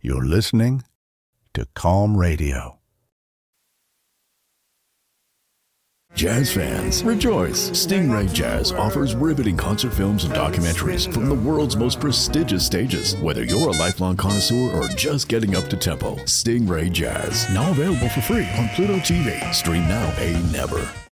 You're listening to Calm Radio. Jazz fans, rejoice! Stingray Jazz offers riveting concert films and documentaries from the world's most prestigious stages. Whether you're a lifelong connoisseur or just getting up to tempo, Stingray Jazz, now available for free on Pluto TV. Stream now, pay never.